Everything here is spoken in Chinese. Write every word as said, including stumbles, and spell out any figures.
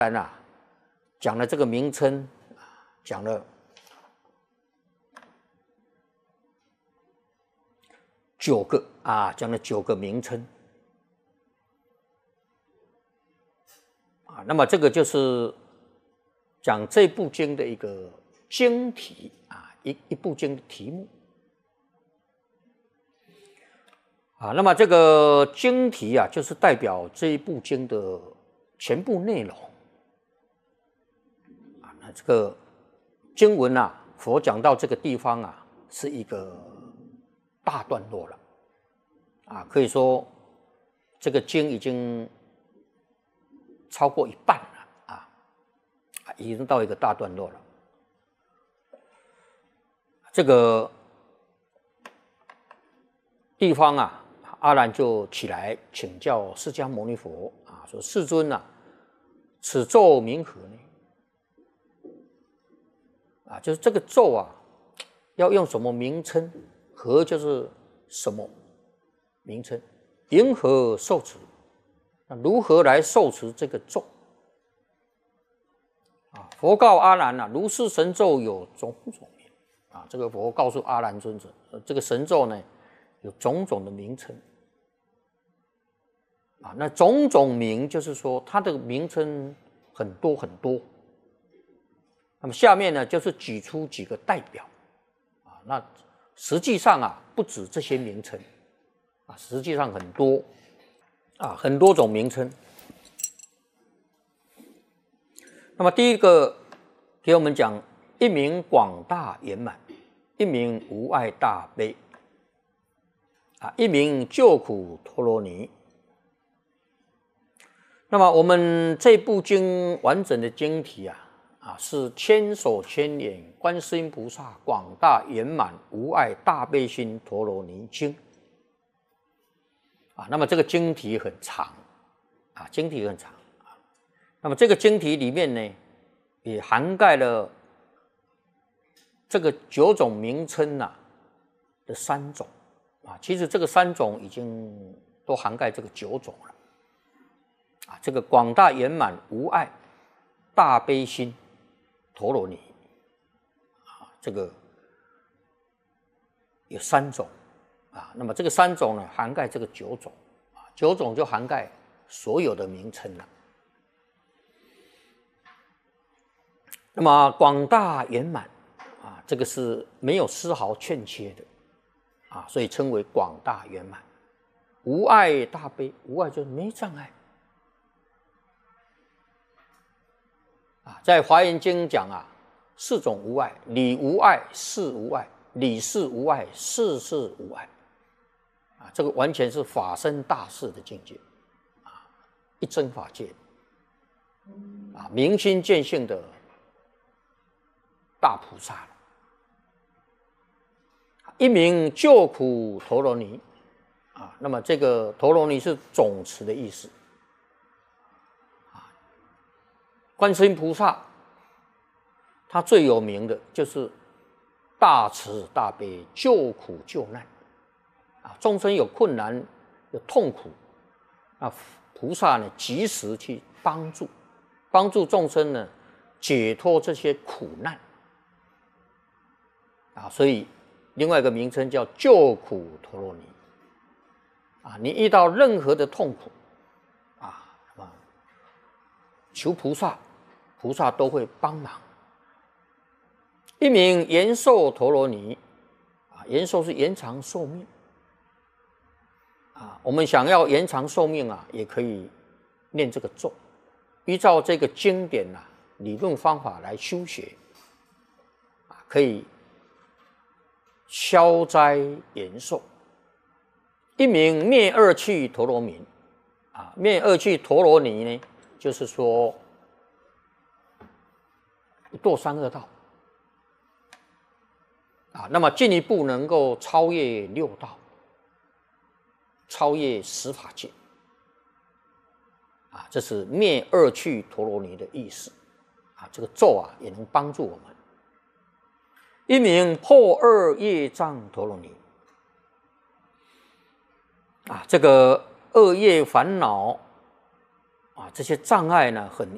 然啊，讲了这个名称，讲了九个啊，讲了九个名称啊。那么这个就是讲这部经的一个经题啊，一一部经的题目啊。那么这个经题啊，就是代表这一部经的全部内容。这个经文啊，佛讲到这个地方啊，是一个大段落了啊，可以说这个经已经超过一半了啊，已经到一个大段落了。这个地方啊，阿难就起来请教释迦牟尼佛啊，说：“世尊啊，此咒名何呢？”啊，就是这个咒啊，要用什么名称？何就是什么名称？因何受持？那如何来受持这个咒？啊，佛告阿难啊，如是神咒有种种名啊。这个佛告诉阿难尊者，这个神咒呢有种种的名称啊。那种种名就是说，它的名称很多很多。那么下面呢，就是举出几个代表啊。那实际上啊，不止这些名称啊，实际上很多啊，很多种名称。那么第一个给我们讲，一名广大圆满，一名无碍大悲啊，一名救苦陀罗尼。那么我们这部经完整的经题啊。啊，是千手千眼观世音菩萨广大圆满无碍大悲心陀罗尼经啊。那么这个经题很长啊，经题很长啊。那么这个经题里面呢，也涵盖了这个九种名称呐、啊、的三种啊。其实这个三种已经都涵盖这个九种了啊。这个广大圆满无碍大悲心陀罗尼啊，这个有三种啊。那么这个三种呢，涵盖这个九种啊，九种就涵盖所有的名称了。那么广大圆满啊，这个是没有丝毫欠缺的啊，所以称为广大圆满。无碍大悲，无碍就是没障碍。啊，在《华严经》讲啊，四种无碍：理无碍，事无碍，理事无碍，事事无碍。啊，这个完全是法身大士的境界，啊，一真法界，啊，明心见性的大菩萨。一名救苦陀罗尼，啊，那么这个陀罗尼是总持的意思。观世音菩萨，他最有名的就是大慈大悲，救苦救难啊！众生有困难、有痛苦，啊，菩萨呢及时去帮助，帮助众生呢解脱这些苦难啊！所以另外一个名称叫救苦陀罗尼啊！你遇到任何的痛苦啊，求菩萨。菩萨都会帮忙。一名延寿陀罗尼啊，延寿是延长寿命啊。我们想要延长寿命啊，也可以念这个咒，依照这个经典啊理论方法来修学啊，可以消灾延寿。一名灭恶趣陀罗尼啊，灭恶趣陀罗尼呢，就是说。堕三恶道啊，那么进一步能够超越六道，超越十法界啊，这是灭恶趣陀罗尼的意思啊。这个咒啊，也能帮助我们。一名破恶业障陀罗尼啊，这个恶业烦恼啊，这些障碍呢很